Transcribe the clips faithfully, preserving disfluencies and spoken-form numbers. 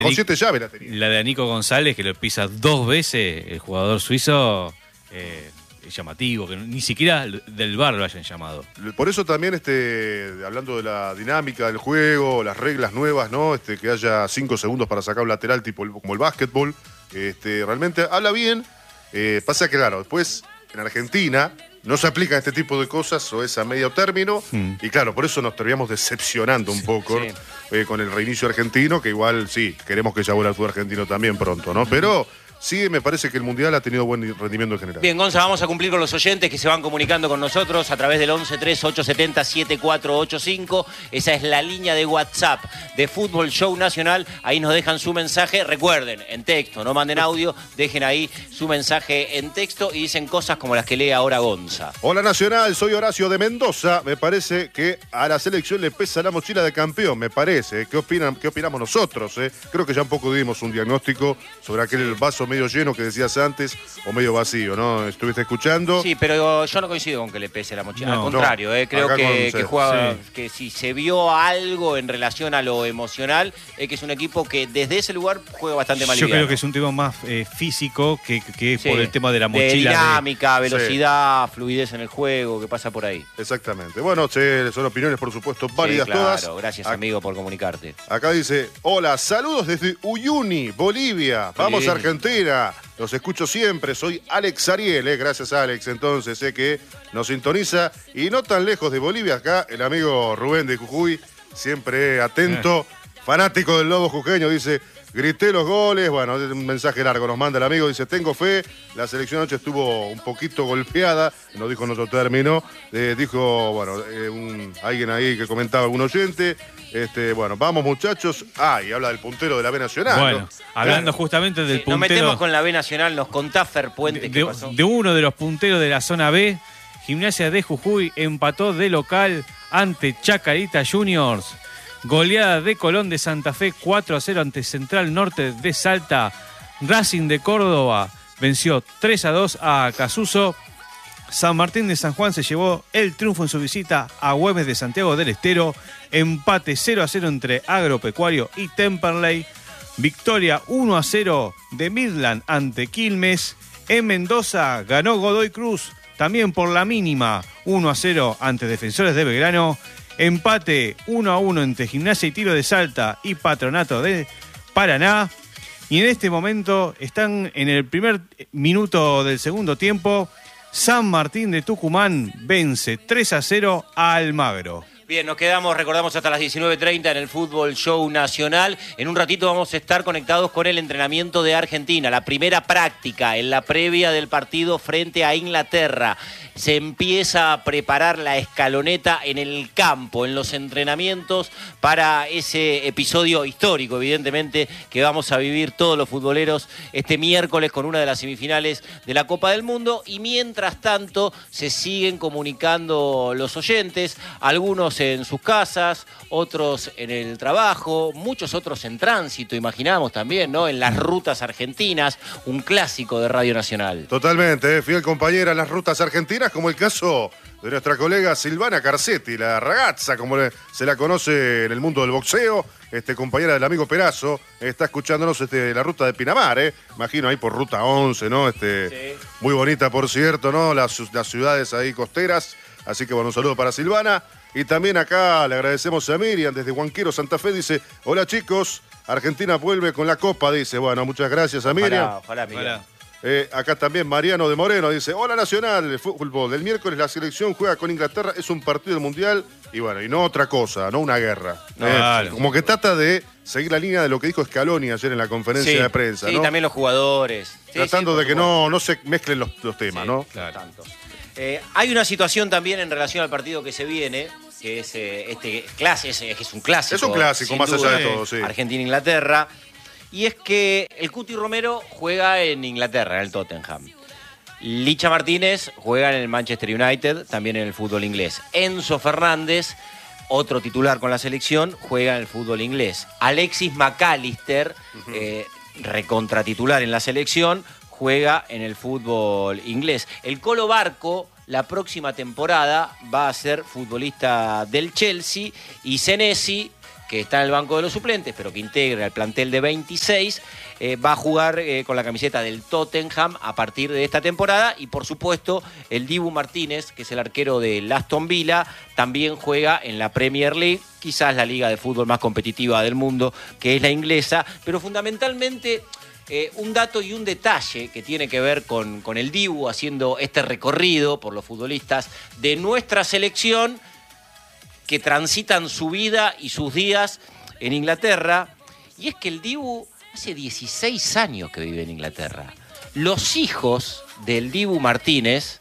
Con siete llaves la tenía. La de Nico González, que lo pisa dos veces, el jugador suizo, eh, es llamativo, que ni siquiera del V A R lo hayan llamado. Por eso también, este, hablando de la dinámica del juego, las reglas nuevas, ¿no? Este, que haya cinco segundos para sacar un lateral, tipo el, como el básquetbol, este, realmente habla bien. Eh, pasa que, claro, después en Argentina no se aplican este tipo de cosas o es a medio término. Mm. Y claro, por eso nos terminamos decepcionando un poco sí. eh, con el reinicio argentino, que igual sí, queremos que ya vuelva el fútbol argentino también pronto, ¿no? Pero sí, me parece que el Mundial ha tenido buen rendimiento en general. Bien, Gonza, vamos a cumplir con los oyentes que se van comunicando con nosotros a través del once tres ocho siete cero siete cuatro ocho cinco. Esa es la línea de WhatsApp de Fútbol Show Nacional. Ahí nos dejan su mensaje. Recuerden, en texto, no manden audio. Dejen ahí su mensaje en texto y dicen cosas como las que lee ahora Gonza. Hola Nacional, soy Horacio de Mendoza. Me parece que a la selección le pesa la mochila de campeón, me parece. ¿Qué opinan, qué opinamos nosotros? Eh? Creo que ya un poco dimos un diagnóstico sobre aquel vaso medio lleno que decías antes o medio vacío, ¿no? ¿Estuviste escuchando? Sí, pero yo no coincido con que le pese la mochila. No, Al contrario, no. eh, creo que, que juega, sí. que si se vio algo en relación a lo emocional, es que es un equipo que desde ese lugar juega bastante mal. Yo creo que es un tema más eh, físico que, que sí, por el tema de la mochila. De dinámica, de... velocidad, sí. fluidez en el juego, que pasa por ahí. Exactamente. Bueno, che, son opiniones, por supuesto, válidas sí, claro. todas. Gracias, Acá, amigo, por comunicarte. Acá dice, hola, saludos desde Uyuni, Bolivia. Vamos a Argentina. Los escucho siempre, soy Alex Ariel, eh, gracias Alex, entonces sé eh, que nos sintoniza y no tan lejos de Bolivia, acá el amigo Rubén de Jujuy, siempre atento, eh. fanático del lobo jujeño, dice, grité los goles, bueno, un mensaje largo nos manda el amigo, dice, tengo fe, la selección anoche estuvo un poquito golpeada, no dijo en otro término, eh, dijo, bueno, eh, un, alguien ahí que comentaba, algún oyente, Este, bueno, vamos muchachos. Ah, y habla del puntero de la B Nacional. Bueno, ¿no? hablando claro. justamente del sí, puntero. Nos metemos con la B Nacional, nos contá Fer Puente de, qué de, pasó. De uno de los punteros de la zona B, Gimnasia de Jujuy empató de local ante Chacarita Juniors. Goleada de Colón de Santa Fe cuatro a cero ante Central Norte de Salta. Racing de Córdoba venció tres a dos a Casuso. San Martín de San Juan se llevó el triunfo en su visita a Güemes de Santiago del Estero. Empate cero a cero entre Agropecuario y Temperley. Victoria uno a cero de Midland ante Quilmes. En Mendoza ganó Godoy Cruz, también por la mínima, uno a cero ante Defensores de Belgrano. Empate uno a uno entre Gimnasia y Tiro de Salta y Patronato de Paraná. Y en este momento están en el primer minuto del segundo tiempo. San Martín de Tucumán vence tres a cero a Almagro. Bien, nos quedamos, recordamos, hasta las diecinueve treinta en el Fútbol Show Nacional. En un ratito vamos a estar conectados con el entrenamiento de Argentina, la primera práctica en la previa del partido frente a Inglaterra. Se empieza a preparar la escaloneta en el campo, en los entrenamientos, para ese episodio histórico, evidentemente, que vamos a vivir todos los futboleros este miércoles con una de las semifinales de la Copa del Mundo. Y mientras tanto, se siguen comunicando los oyentes, algunos en sus casas, otros en el trabajo, muchos otros en tránsito, imaginamos también, ¿no? En las rutas argentinas, un clásico de Radio Nacional. Totalmente, ¿eh? Fiel compañera en las rutas argentinas, como el caso de nuestra colega Silvana Carcetti, la ragazza, como le, se la conoce en el mundo del boxeo, este, compañera del amigo Perazo, está escuchándonos este, la ruta de Pinamar, ¿eh? Imagino ahí por ruta once, ¿no? Este, sí. Muy bonita, por cierto, ¿no? Las, las ciudades ahí costeras, así que bueno, un saludo para Silvana. Y también acá le agradecemos a Miriam desde Huanquero, Santa Fe, dice, hola chicos, Argentina vuelve con la Copa, dice, bueno, muchas gracias a Miriam. Ojalá, ojalá, Miriam. Eh, acá también Mariano de Moreno dice, hola Nacional, el fútbol del miércoles la selección juega con Inglaterra, es un partido del Mundial y bueno, y no otra cosa, no una guerra. No, eh, claro. Como que trata de seguir la línea de lo que dijo Scaloni ayer en la conferencia sí, de prensa. Sí, ¿no? también los jugadores. Sí, Tratando sí, de que no, no se mezclen los, los temas, sí, ¿no? Claro. Tanto. Eh, hay una situación también en relación al partido que se viene, que es eh, este clásico, es, es un clásico. Es un clásico, más duda, allá de todo, sí. Argentina-Inglaterra. Y es que el Cuti Romero juega en Inglaterra, en el Tottenham. Licha Martínez juega en el Manchester United, también en el fútbol inglés. Enzo Fernández, otro titular con la selección, juega en el fútbol inglés. Alexis McAllister, uh-huh. eh, recontratitular en la selección, juega en el fútbol inglés. El Colo Barco, la próxima temporada, va a ser futbolista del Chelsea, y Senesi, que está en el banco de los suplentes, pero que integra el plantel de veintiséis, eh, va a jugar eh, con la camiseta del Tottenham a partir de esta temporada. Y por supuesto, el Dibu Martínez, que es el arquero del Aston Villa, también juega en la Premier League, quizás la liga de fútbol más competitiva del mundo, que es la inglesa, pero fundamentalmente... Eh, un dato y un detalle que tiene que ver con, con el Dibu haciendo este recorrido por los futbolistas de nuestra selección que transitan su vida y sus días en Inglaterra. Y es que el Dibu hace dieciséis años que vive en Inglaterra. Los hijos del Dibu Martínez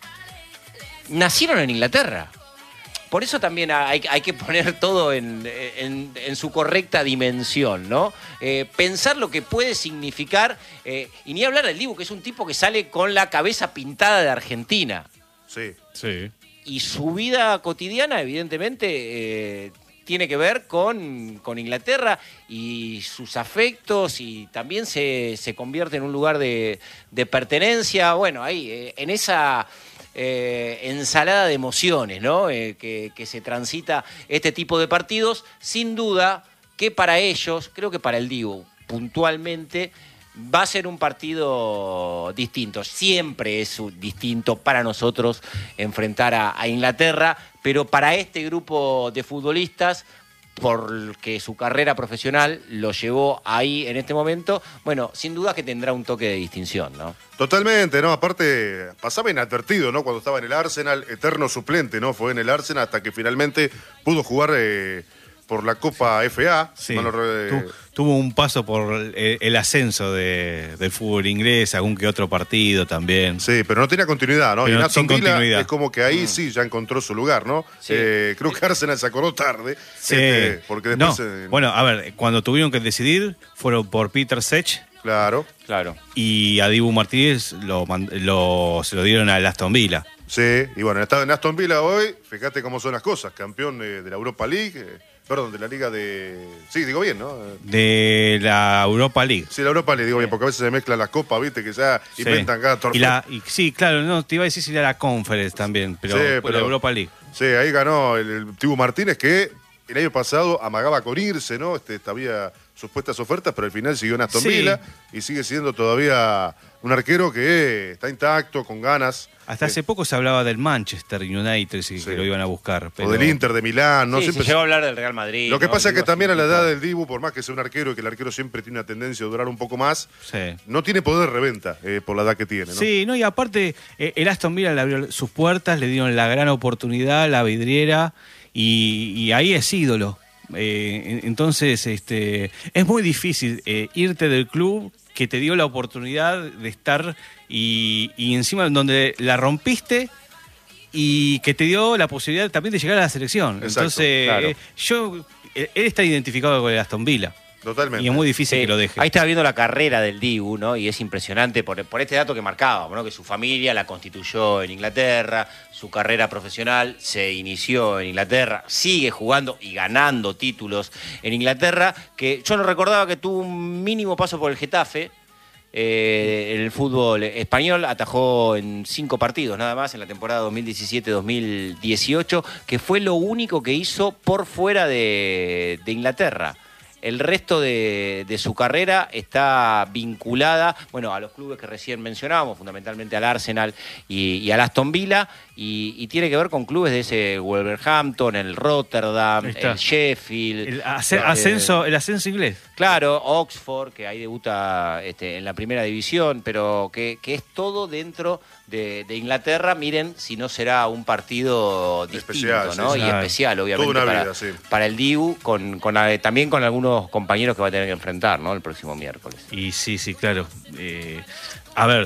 nacieron en Inglaterra. Por eso también hay, hay que poner todo en, en, en su correcta dimensión, ¿no? Eh, pensar lo que puede significar, eh, y ni hablar del Dibu, que es un tipo que sale con la cabeza pintada de Argentina. Sí. Sí. Y su vida cotidiana, evidentemente, eh, tiene que ver con, con Inglaterra y sus afectos, y también se, se convierte en un lugar de, de pertenencia. Bueno, ahí, eh, en esa... Eh, ensalada de emociones, ¿no? Eh, que, que se transita este tipo de partidos, sin duda que para ellos, creo que para el Dibu puntualmente, va a ser un partido distinto. Siempre es distinto para nosotros enfrentar a, a Inglaterra, pero para este grupo de futbolistas, porque su carrera profesional lo llevó ahí en este momento, bueno, sin duda que tendrá un toque de distinción, ¿no? Totalmente, ¿no? Aparte, pasaba inadvertido, ¿no? Cuando estaba en el Arsenal, eterno suplente, ¿no? Fue en el Arsenal hasta que finalmente pudo jugar eh, por la Copa F A. Sí. No lo, eh... Tu, tuvo un paso por el, el ascenso de, del fútbol inglés, algún que otro partido también. Sí, pero no tenía continuidad, ¿no? Pero y en Aston Villa continuidad. Es como que ahí mm. sí ya encontró su lugar, ¿no? Sí. Eh, creo que Arsenal se acordó tarde. Sí. Este, porque después... No. Eh... Bueno, a ver, cuando tuvieron que decidir, fueron por Peter Sech. Claro. Claro. Y a Dibu Martínez lo, lo, se lo dieron al Aston Villa. Sí, y bueno, estaba en Aston Villa hoy, fíjate cómo son las cosas, campeón eh, de la Europa League, eh, perdón, de la Liga de... Sí, digo bien, ¿no? De la Europa League. Sí, la Europa League, digo bien, porque a veces se mezcla la Copa, viste, que ya Sí. inventan cada torneo. Y la, y, sí, claro, no, te iba a decir si era la Conference también, pero, Sí, fue pero- la Europa League. Sí, ahí ganó el, el Dibu Martínez, que el año pasado amagaba con irse, ¿no? Este, había supuestas ofertas, pero al final siguió en Aston Sí. Villa y sigue siendo todavía un arquero que está intacto, con ganas. Hasta Eh, hace poco se hablaba del Manchester United, sí, Sí. que lo iban a buscar. Pero... O del Inter de Milán, ¿no? Sí, Siempre se llegó a hablar del Real Madrid. Lo que ¿no? pasa es que Digo, también a la así, edad tipo- del Dibu, por más que sea un arquero y que el arquero siempre tiene una tendencia a durar un poco más, Sí. no tiene poder de reventa eh, por la edad que tiene, ¿no? Sí, no, y aparte, eh, el Aston Villa le abrió sus puertas, le dieron la gran oportunidad, la vidriera, y, y ahí es ídolo. Eh, en- entonces, este, es muy difícil eh, irte del club que te dio la oportunidad de estar y, y encima en donde la rompiste y que te dio la posibilidad también de llegar a la selección. Exacto, Entonces, claro. eh, yo, eh, él está identificado con el Aston Villa. Totalmente. Y es muy difícil Sí, que lo deje. Ahí estaba viendo la carrera del Dibu, ¿no? Y es impresionante por, por este dato que marcábamos, ¿no? Que su familia la constituyó en Inglaterra, su carrera profesional se inició en Inglaterra, sigue jugando y ganando títulos en Inglaterra, que yo no recordaba que tuvo un mínimo paso por el Getafe. Eh, en el fútbol español atajó en cinco partidos nada más en la temporada dos mil diecisiete dos mil dieciocho, que fue lo único que hizo por fuera de, de Inglaterra. El resto de, de su carrera está vinculada, bueno, a los clubes que recién mencionábamos, fundamentalmente al Arsenal y, y al Aston Villa, y, y tiene que ver con clubes de ese Wolverhampton, el Rotterdam, Ahí está. el Sheffield. El asce- eh, ascenso, el ascenso inglés. Claro, Oxford, que ahí debuta este, en la primera división, pero que, que es todo dentro de, de Inglaterra. Miren si no será un partido distinto, Especial, sí, ¿no? sí. Y especial, obviamente, Toda una para, vida, sí. para el Dibu, con, con, eh, también con algunos compañeros que va a tener que enfrentar, ¿no? El próximo miércoles. Y sí, sí, claro. Eh, a ver,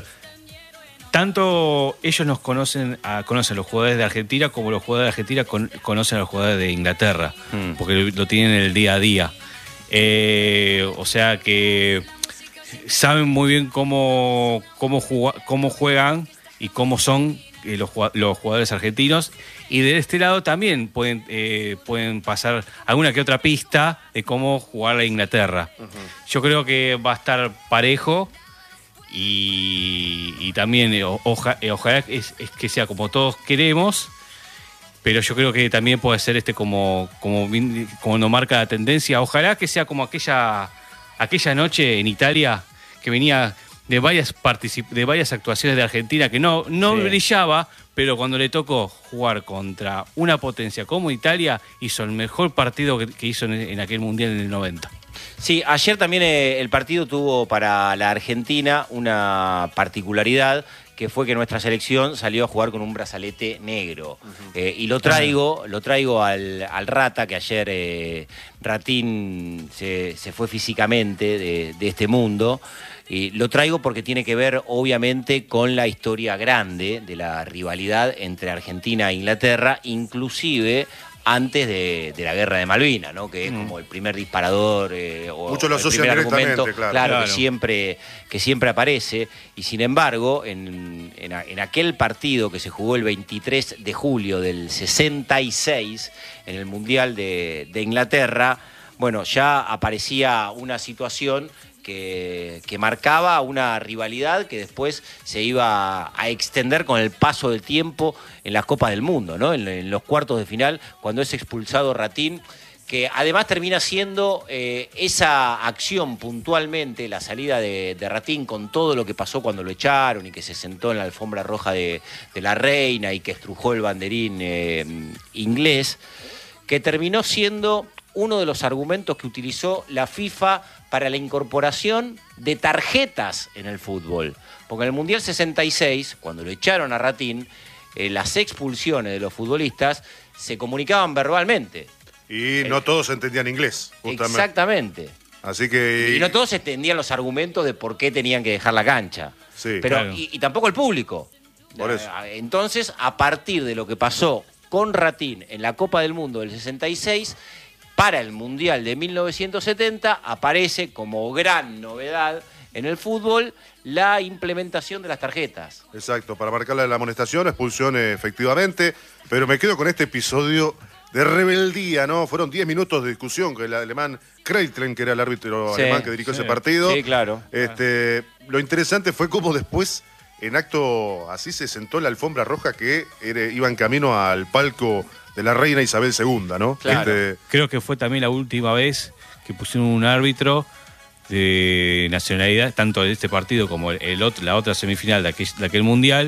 tanto ellos nos conocen a, conocen a los jugadores de Argentina como los jugadores de Argentina con- conocen a los jugadores de Inglaterra, Mm. porque lo, lo tienen en el día a día. Eh, o sea que saben muy bien cómo, cómo, juga- cómo juegan y cómo son eh, los, jua- los jugadores argentinos. Y de este lado también pueden, eh, pueden pasar alguna que otra pista de cómo jugar a Inglaterra. Yo creo que va a estar parejo y, y también eh, o- oja- eh, ojalá es, es que sea como todos queremos pero yo creo que también puede ser este como, como, como no marca la tendencia. Ojalá que sea como aquella, aquella noche en Italia que venía de varias, particip de varias actuaciones de Argentina que no, no sí. brillaba, pero cuando le tocó jugar contra una potencia como Italia, hizo el mejor partido que, que hizo en, en aquel Mundial en el noventa. Sí, ayer también eh, el partido tuvo para la Argentina una particularidad, que fue que nuestra selección salió a jugar con un brazalete negro. Uh-huh. eh, y lo traigo, uh-huh. lo traigo al, al Rata, que ayer eh, Ratín se, se fue físicamente de, de este mundo. Y lo traigo porque tiene que ver, obviamente, con la historia grande de la rivalidad entre Argentina e Inglaterra, inclusive antes de, de la Guerra de Malvinas, ¿no? Que es mm. como el primer disparador eh, o Muchos lo el asocian primer argumento, claro. claro, claro. Que, siempre, que siempre aparece. Y sin embargo, en, en, en aquel partido que se jugó el veintitrés de julio del sesenta y seis, en el Mundial de, de Inglaterra, bueno, ya aparecía una situación Que, que marcaba una rivalidad que después se iba a extender con el paso del tiempo en las Copas del Mundo, ¿no? En, en los cuartos de final, cuando es expulsado Ratín, que además termina siendo eh, esa acción puntualmente, la salida de, de Ratín con todo lo que pasó cuando lo echaron y que se sentó en la alfombra roja de, de la reina y que estrujó el banderín eh, inglés, que terminó siendo uno de los argumentos que utilizó la FIFA para la incorporación de tarjetas en el fútbol. Porque en el Mundial sesenta y seis, cuando lo echaron a Ratín, eh, las expulsiones de los futbolistas se comunicaban verbalmente. Y el... no todos entendían inglés, justamente. Exactamente. Así que... Y no todos entendían los argumentos de por qué tenían que dejar la cancha. Sí, Pero, claro. y, y tampoco el público. Por eso. Entonces, a partir de lo que pasó con Ratín en la Copa del Mundo del sesenta y seis... para el Mundial de mil novecientos setenta aparece como gran novedad en el fútbol la implementación de las tarjetas. Exacto, para marcarle la amonestación, expulsión efectivamente, pero me quedo con este episodio de rebeldía, ¿no? Fueron diez minutos de discusión con el alemán Kreitlen, que era el árbitro sí, alemán que dirigió sí. ese partido. Sí, claro. Este, lo interesante fue cómo después, en acto así, se sentó en la alfombra roja que era, iba en camino al palco de la reina Isabel segunda, ¿no? Claro. Este... Creo que fue también la última vez que pusieron un árbitro de nacionalidad, tanto de este partido como el, el otro, la otra semifinal de aquel, de aquel Mundial,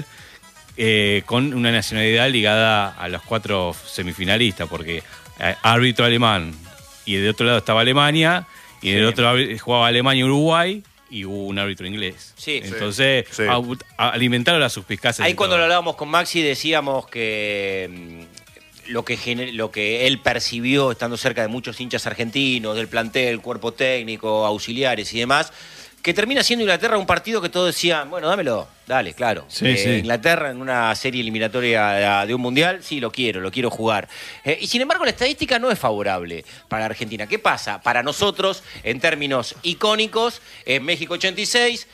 eh, con una nacionalidad ligada a los cuatro semifinalistas, porque eh, árbitro alemán, y de otro lado estaba Alemania, y del sí. otro jugaba Alemania y Uruguay, y hubo un árbitro inglés. Sí. Entonces, sí. A, a alimentaron las suspicacias. Ahí cuando todo. Lo hablábamos con Maxi decíamos que... Lo que, lo que él percibió estando cerca de muchos hinchas argentinos, del plantel, cuerpo técnico, auxiliares y demás, que termina siendo Inglaterra un partido que todos decían, bueno, dámelo, dale, claro. Sí, eh, sí. Inglaterra en una serie eliminatoria de un mundial, sí, lo quiero, lo quiero jugar. Eh, y sin embargo, la estadística no es favorable para la Argentina. ¿Qué pasa? Para nosotros, en términos icónicos, en México ochenta y seis,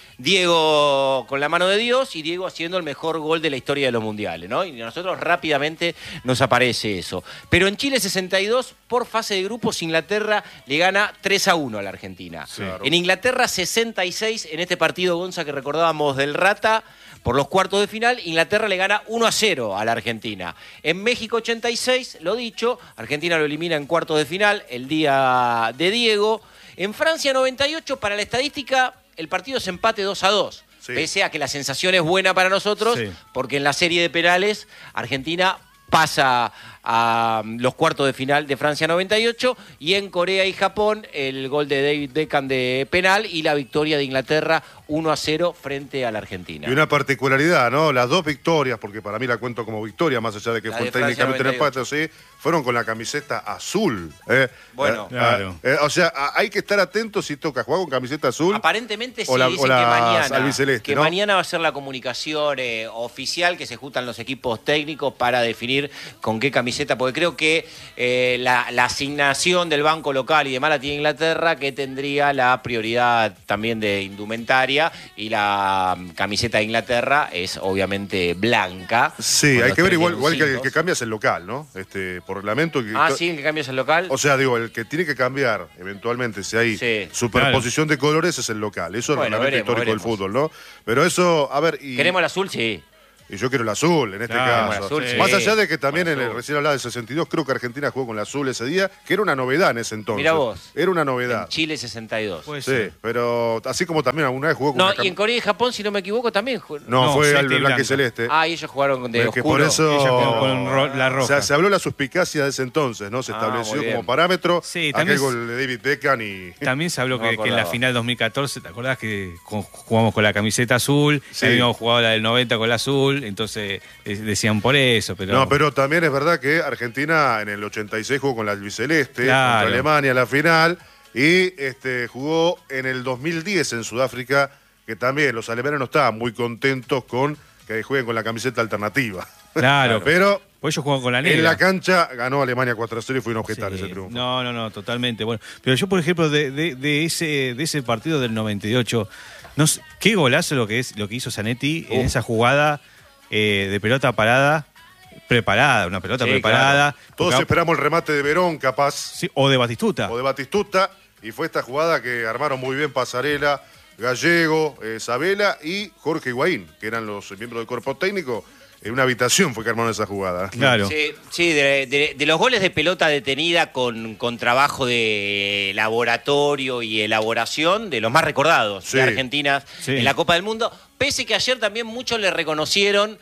Diego con la mano de Dios y Diego haciendo el mejor gol de la historia de los mundiales, ¿no? Y a nosotros rápidamente nos aparece eso. Pero en Chile sesenta y dos, por fase de grupos, Inglaterra le gana tres a uno a la Argentina. Claro. En Inglaterra sesenta y seis, en este partido, Gonza, que recordábamos del Rata, por los cuartos de final, Inglaterra le gana uno a cero a la Argentina. En México ochenta y seis, lo dicho, Argentina lo elimina en cuartos de final, el día de Diego. En Francia noventa y ocho, para la estadística, el partido es empate dos a dos. Sí. Pese a que la sensación es buena para nosotros, sí. porque en la serie de penales, Argentina pasa a los cuartos de final de Francia noventa y ocho, y en Corea y Japón el gol de David Beckham de penal y la victoria de Inglaterra uno a cero frente a la Argentina. Y una particularidad, ¿no? Las dos victorias, porque para mí la cuento como victoria, más allá de que la fue de técnicamente un empate, sí, fueron con la camiseta azul. ¿eh? Bueno, eh, claro. Eh, o sea, hay que estar atentos si toca jugar con camiseta azul. Aparentemente sí, la, dicen que mañana, albiceleste, que ¿no? mañana va a ser la comunicación eh, oficial, que se juntan los equipos técnicos para definir con qué camiseta, porque creo que eh, la, la asignación del banco local y demás la tiene Inglaterra, que tendría la prioridad también de indumentaria, y la camiseta de Inglaterra es obviamente blanca. Sí, hay que ver igual, igual que el que cambia es el local, ¿no? Este, por reglamento. Que, ah, sí, el que cambia es el local. O sea, digo, el que tiene que cambiar eventualmente, si hay sí, superposición claro. de colores, es el local. Eso es bueno, el reglamento veremos, histórico veremos. del fútbol, ¿no? Pero eso, a ver... Y... ¿Queremos el azul? Sí. Y yo quiero el azul, en este Claro, caso. azul, sí. Más allá de que también Bueno, en el azul. recién hablaba del sesenta y dos, creo que Argentina jugó con el azul ese día, que era una novedad en ese entonces. Mirá vos. Era una novedad. En Chile sesenta y dos. Puede Sí, ser. pero así como también alguna vez jugó con No, una y en cam- Corea y Japón, si no me equivoco, también. jug- No, No, fue celeste al y blanco y blanco. celeste. Ah, y ellos jugaron de Es que oscuro. por eso Ella jugó con ro- la o roja. sea, se habló la suspicacia de ese entonces, ¿no? Se Ah, estableció muy bien. como parámetro Sí, aquel también gol de David Beckham y... También se habló No me que, que en la acordaba. final dos mil catorce, ¿te acordás que con- jugamos con la camiseta azul? Sí. Habíamos jugado la del noventa con la azul, entonces eh, decían por eso, pero... No, pero también es verdad que Argentina en el ochenta y seis jugó con la albiceleste Claro. contra Alemania la final y este, jugó en el dos mil diez en Sudáfrica, que también los alemanes no estaban muy contentos con que jueguen con la camiseta alternativa. Claro, Pero pues ellos jugaban con la negra. en la cancha ganó Alemania cuatro a cero y fue un objetar Sí. ese triunfo. No, no, no, totalmente. Bueno, pero yo, por ejemplo, de, de- de ese, de ese partido del noventa y ocho, no sé, qué golazo lo que es lo que hizo Zanetti en Uf. esa jugada eh, de pelota parada, preparada, una pelota Sí, preparada. Todos porque- esperamos el remate de Verón, capaz, sí, o de Batistuta. o de Batistuta, y fue esta jugada que armaron muy bien Pasarela, Gallego, eh, Sabela y Jorge Higuaín, que eran los miembros del cuerpo técnico. En una habitación fue que armaron esa jugada. Claro. Sí, sí, de, de- de los goles de pelota detenida con, con trabajo de laboratorio y elaboración, de los más recordados Sí. de Argentina Sí. en la Copa del Mundo. Pese que ayer también muchos le reconocieron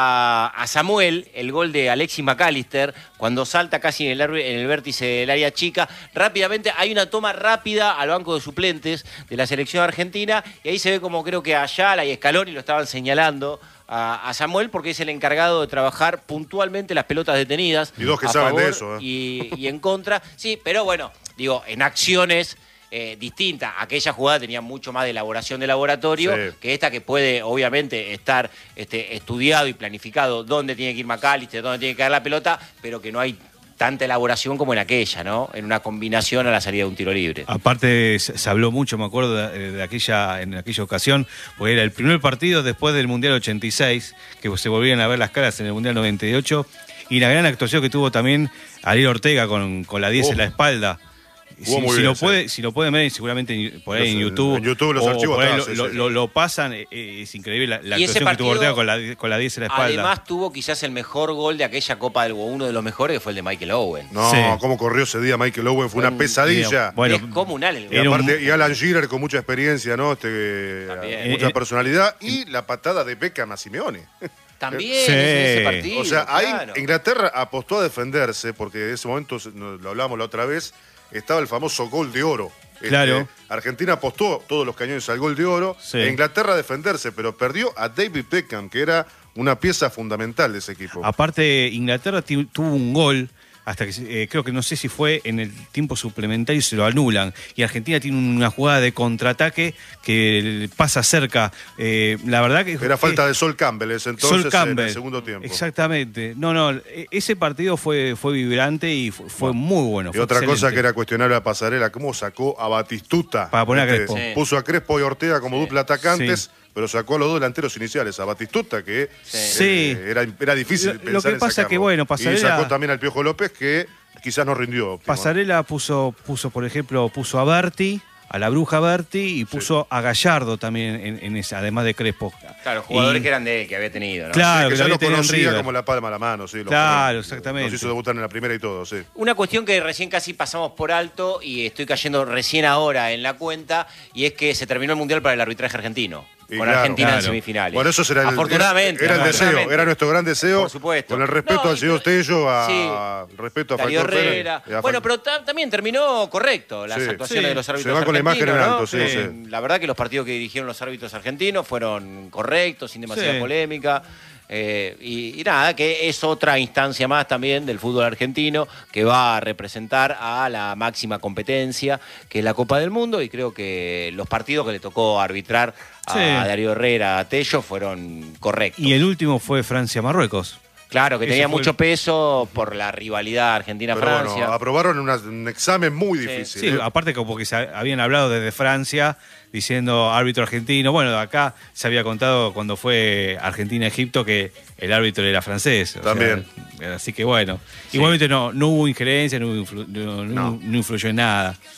a, a Samuel el gol de Alexis McAllister, cuando salta casi en el, ar- en el vértice del área chica. Rápidamente hay una toma rápida al banco de suplentes de la selección argentina, y ahí se ve como creo que Ayala y Scaloni lo estaban señalando a, a Samuel, porque es el encargado de trabajar puntualmente las pelotas detenidas. Y dos que a saben de favor eso, ¿eh? y, y en contra. Sí, pero bueno, digo, en acciones eh, distintas. Aquella jugada tenía mucho más de elaboración de laboratorio Sí. que esta, que puede obviamente estar este, estudiado y planificado dónde tiene que ir McAllister, dónde tiene que caer la pelota, pero que no hay tanta elaboración como en aquella, ¿no? En una combinación a la salida de un tiro libre. Aparte se, se habló mucho, me acuerdo, de, de aquella, en aquella ocasión, porque era el primer partido después del Mundial ochenta y seis, que se volvían a ver las caras en el Mundial noventa y ocho, y la gran actuación que tuvo también Ariel Ortega con, con la diez Oh. en la espalda. Jugó Si, muy si bien, lo sí. puede, si lo pueden ver, seguramente en- por ahí Los- en YouTube. en YouTube los o archivos por ahí atrás, lo, sí, lo- sí. lo- lo pasan, eh, eh, es increíble la, la Y ese actuación que tuvo partido, Ortega con la, con la diez en la espalda. Además tuvo quizás el mejor gol de aquella Copa del Mundo, uno de los mejores, que fue el de Michael Owen. No, Sí. cómo corrió ese día Michael Owen, fue una Un- pesadilla. Bueno, Descomunal el Y gol. era un- aparte, y Alan Shearer con mucha experiencia, ¿no? Este, También. mucha Eh, personalidad. Y la patada de Beckham a Simeone. También Sí. en ese partido. O sea, ahí claro. Inglaterra apostó a defenderse, porque en ese momento, no, lo hablamos la otra vez, estaba el famoso gol de oro. Este, Claro. Argentina apostó todos los cañones al gol de oro, Sí. e Inglaterra a defenderse, pero perdió a David Beckham, que era una pieza fundamental de ese equipo. Aparte, Inglaterra ti- tuvo un gol, hasta que eh, creo que no sé si fue en el tiempo suplementario, se lo anulan. Y Argentina tiene una jugada de contraataque que pasa cerca. Eh, la verdad que. Era falta eh, de Sol Campbell ese entonces Sol Campbell. en el segundo tiempo. Exactamente. No, no, e- ese partido fue, fue vibrante y fue, fue muy bueno. Y fue otra cosa excelente. que era cuestionable a Pasarela, cómo sacó a Batistuta. Para poner a Este, Crespo. Sí. Puso a Crespo y Ortega como dupla atacantes, Sí. pero sacó a los dos delanteros iniciales, a Batistuta, que Sí. eh, Sí. era, era difícil Lo- lo pensar que en pasa sacarlo. que, bueno, Pasarela- Y sacó también al Piojo López, que quizás no rindió. óptimo. Pasarela puso, puso, por ejemplo, puso a Berti, a la bruja Berti, y puso a Gallardo también, en, en esa, además de Crespo. Claro, jugadores Y- que eran de él, que había tenido, ¿no? Claro, que que ya lo lo había tenido en conocía River. como la palma a la mano, sí. lo Claro, conozco. exactamente. Nos hizo debutar en la primera y todo, sí. Una cuestión que recién casi pasamos por alto y estoy cayendo recién ahora en la cuenta, y es que se terminó el Mundial para el arbitraje argentino, Y con claro, Argentina en claro. semifinales. Bueno, eso será el, Afortunadamente. era, era el deseo, afortunadamente. era nuestro gran deseo. Por supuesto. Con el respeto No, al señor Tello, a, sí. respeto a Darío Falcón Pérez Herrera. y a Bueno, Fal- pero ta- también terminó correcto las Sí. actuaciones Sí. de los Se árbitros van con la imagen en argentinos, alto, ¿no? sí, Eh, sí. La verdad que los partidos que dirigieron los árbitros argentinos fueron correctos, sin demasiada Sí. polémica. Eh, y, y nada, que es otra instancia más también del fútbol argentino que va a representar a la máxima competencia, que es la Copa del Mundo, y creo que los partidos que le tocó arbitrar a Sí. Darío Herrera, a Tello, fueron correctos. Y el último fue Francia-Marruecos. Claro, que Ese tenía fue mucho el- peso por la rivalidad Pero Argentina-Francia. bueno, aprobaron una- un examen muy Sí. difícil. Sí, ¿eh? aparte como que se habían hablado desde Francia diciendo árbitro argentino. Bueno, acá se había contado cuando fue Argentina-Egipto que el árbitro era francés. o También. sea, así que bueno, igualmente no, no hubo injerencia, no, influ- no- no- No. no influyó en nada.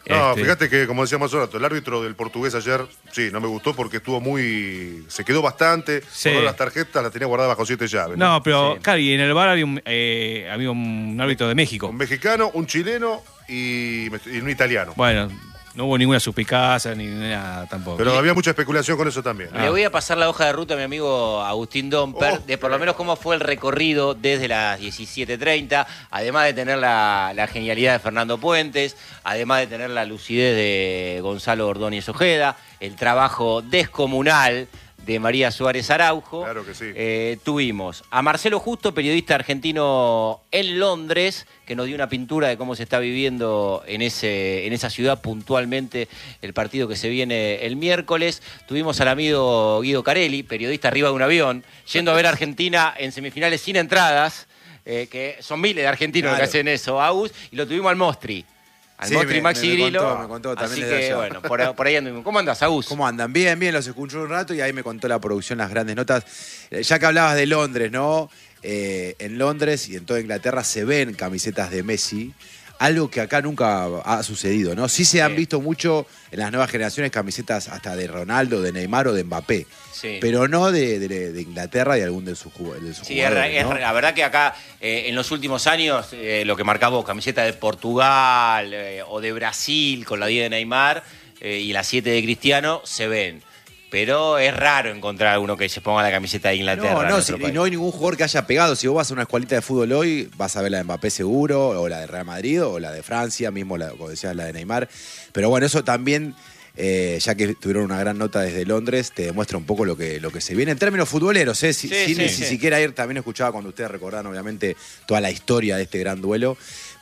No, Este, fíjate que, como decíamos hace rato, el árbitro del portugués ayer, sí, no me gustó porque estuvo muy... Se quedó bastante, Sí. guardó las tarjetas, las tenía guardadas bajo siete llaves. No, pero, Sí. claro, y en el bar había un, eh, había un árbitro de México. Un mexicano, un chileno y, y un italiano. Bueno, no hubo ninguna suspicacia ni nada tampoco. Pero había mucha especulación con eso también. Le voy a pasar la hoja de ruta a mi amigo Agustín Domper, Oh, de por lo menos cómo fue el recorrido desde las diecisiete treinta, además de tener la, la genialidad de Fernando Puentes, además de tener la lucidez de Gonzalo Ordóñez Ojeda, el trabajo descomunal de María Suárez Araujo. Claro que sí. Eh, tuvimos a Marcelo Justo, periodista argentino en Londres, que nos dio una pintura de cómo se está viviendo en, ese, en esa ciudad puntualmente el partido que se viene el miércoles. Tuvimos al amigo Guido Carelli, periodista arriba de un avión, yendo a ver a Argentina en semifinales sin entradas, eh, que son miles de argentinos Claro. que hacen eso, Agus, y lo tuvimos al Mostri. Al Sí, Mostri me- Maxi me- me Grillo. contó, me contó también Así desde que, allá. bueno, por, por ahí anduvimos. ¿Cómo andas, Agus? ¿Cómo andan? Bien, bien, los escuché un rato y ahí me contó la producción las grandes notas. Eh, Ya que hablabas de Londres, ¿no? Eh, en Londres y en toda Inglaterra se ven camisetas de Messi, algo que acá nunca ha sucedido, ¿no? Sí se han Sí. visto mucho en las nuevas generaciones camisetas hasta de Ronaldo, de Neymar o de Mbappé, Sí. pero no de, de- de Inglaterra y algún de sus, ju- de sus Sí, es, jugadores, es- ¿no? la verdad que acá eh, en los últimos años eh, lo que marcaba camiseta de Portugal eh, o de Brasil con la diez de Neymar eh, y la siete de Cristiano se ven. Pero es raro encontrar uno que se ponga la camiseta de Inglaterra. No, en no, nuestro si- y país. no hay ningún jugador que haya pegado. Si vos vas a una escuelita de fútbol hoy, vas a ver la de Mbappé seguro, o la de Real Madrid, o la de Francia, mismo, la, como decías, la de Neymar. Pero bueno, eso también, eh, ya que tuvieron una gran nota desde Londres, te demuestra un poco lo que, lo que se viene en términos futboleros, ¿eh? Si- Sí, sin sí, ni sí. siquiera ir, también escuchaba cuando ustedes recordaron, obviamente, toda la historia de este gran duelo.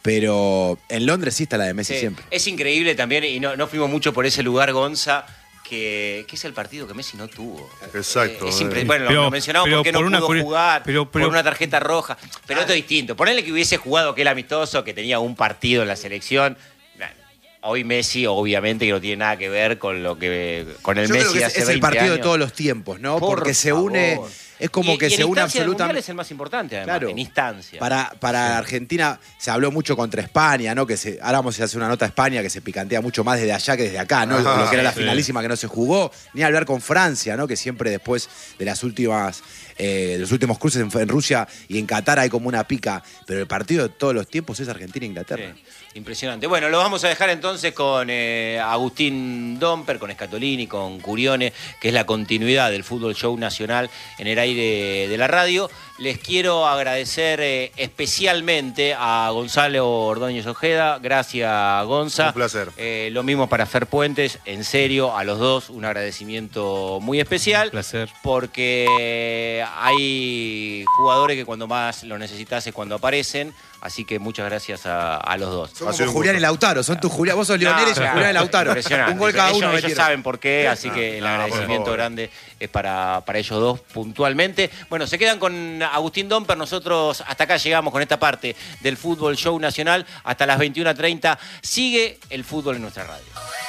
Pero en Londres sí está la de Messi Sí, siempre. es increíble también, y no, no fuimos mucho por ese lugar, Gonza, que, que es el partido que Messi no tuvo. Exacto. Eh, es eh. increíble. Bueno, Pero- lo mencionamos pero porque no por una pudo curio- jugar, pero- pero- por una tarjeta roja. Pero esto es distinto. Ponele que hubiese jugado aquel amistoso, que tenía un partido en la selección. Hoy Messi, obviamente, que no tiene nada que ver con lo que con el Yo Messi creo que es, hace es el veinte partido de años. todos los tiempos, ¿no? Por Porque se favor. une, es como Y- que y en se une instancia del Mundial absolutamente. es el más importante, además, Claro. en instancia. Para, para Argentina se habló mucho contra España, ¿no? Que se, ahora vamos a hacer una nota a España que se picantea mucho más desde allá que desde acá, ¿no? Ajá, lo que era la sí. finalísima que no se jugó, ni hablar con Francia, ¿no? Que siempre después de las últimas, eh, de los últimos cruces en, en Rusia y en Qatar hay como una pica, pero el partido de todos los tiempos es Argentina-Inglaterra. Sí, impresionante. Bueno, lo vamos a dejar entonces con eh, Agustín Domper, con Scatolini, con Curione, que es la continuidad del Fútbol Show Nacional en el aire de la radio. Les quiero agradecer eh, especialmente a Gonzalo Ordóñez Ojeda. Gracias, Gonza. Un placer. Eh, lo mismo para Fer Puentes. En serio, a los dos un agradecimiento muy especial. Un placer. Porque hay jugadores que cuando más lo necesitas es cuando aparecen. Así que muchas gracias a, a los dos. Son Ha sido como un Julián gusto. y Lautaro, son tus Julián, vos sos Lionel y sos No, Julián y Lautaro. impresionante. Un gol cada ellos, uno ellos metieron. saben por qué, así que el no, por agradecimiento favor. grande es para, para ellos dos puntualmente. Bueno, se quedan con Agustín Domper. Nosotros hasta acá llegamos con esta parte del Fútbol Show Nacional. Hasta las veintiuna treinta sigue el fútbol en nuestra radio.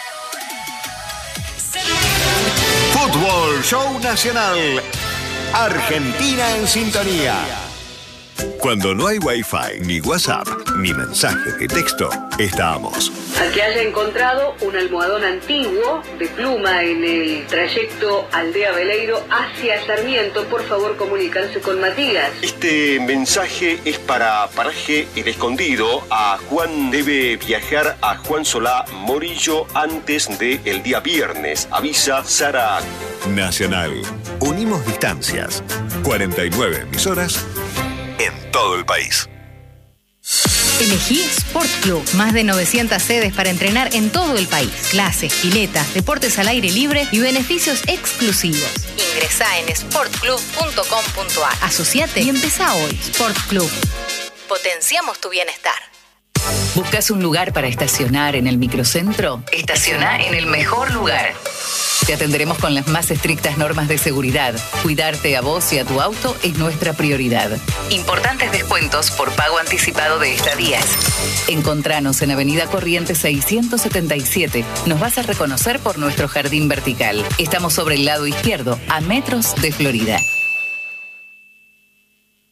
Fútbol Show Nacional. Argentina en sintonía. Cuando no hay Wi-Fi, ni WhatsApp, ni mensaje de texto, estamos. Al que haya encontrado un almohadón antiguo de pluma en el trayecto Aldea Veleiro hacia Sarmiento, por favor comunicarse con Matías. Este mensaje es para Paraje El Escondido. A Juan debe viajar a Juan Solá Morillo antes del día viernes. Avisa Sara. Nacional. Unimos distancias. cuarenta y nueve emisoras en todo el país. Elegí Sport Club. Más de novecientas sedes para entrenar en todo el país. Clases, piletas, deportes al aire libre y beneficios exclusivos. Ingresá en sport club punto com punto a r. Asociate y empezá hoy. Sport Club. Potenciamos tu bienestar. ¿Buscas un lugar para estacionar en el microcentro? Estaciona en el mejor lugar. Te atenderemos con las más estrictas normas de seguridad. Cuidarte a vos y a tu auto es nuestra prioridad. Importantes descuentos por pago anticipado de estadías. Encontranos en Avenida Corrientes seiscientos setenta y siete. Nos vas a reconocer por nuestro jardín vertical. Estamos sobre el lado izquierdo, a metros de Florida.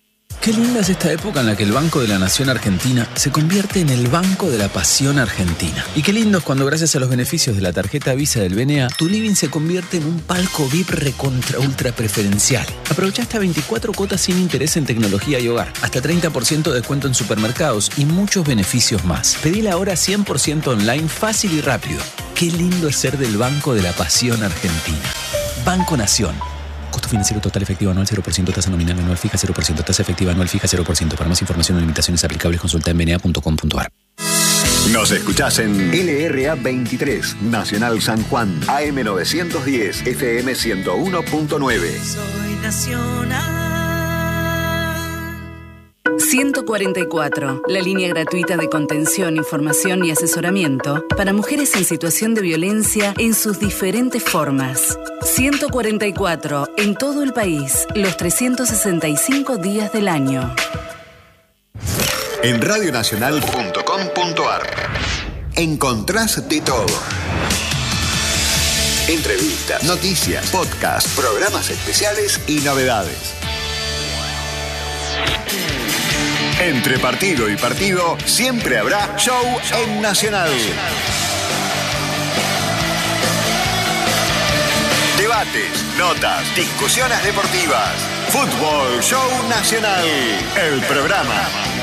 Qué linda es esta época en la que el Banco de la Nación Argentina se convierte en el Banco de la Pasión Argentina. Y qué lindo es cuando, gracias a los beneficios de la tarjeta Visa del B N A, tu living se convierte en un palco V I P recontra ultra preferencial. Aprovecha hasta veinticuatro cuotas sin interés en tecnología y hogar, hasta treinta por ciento de descuento en supermercados y muchos beneficios más. Pedila ahora cien por ciento online, fácil y rápido. Qué lindo es ser del Banco de la Pasión Argentina. Banco Nación. Costo financiero total efectivo anual cero por ciento, tasa nominal anual fija cero por ciento, tasa efectiva anual fija cero por ciento. Para más información o limitaciones aplicables, consulta en b n a punto com punto a r. Nos escuchás en L R A veintitrés, Nacional San Juan, A M novecientos diez, F M ciento uno punto nueve. Soy Nacional. ciento cuarenta y cuatro, la línea gratuita de contención, información y asesoramiento para mujeres en situación de violencia en sus diferentes formas. ciento cuarenta y cuatro, en todo el país, los trescientos sesenta y cinco días del año. En radionacional punto com punto a r encontrás de todo. Entrevistas, noticias, podcasts, programas especiales y novedades. Entre partido y partido siempre habrá show en Nacional. Debates, notas, discusiones deportivas. Fútbol Show Nacional. El programa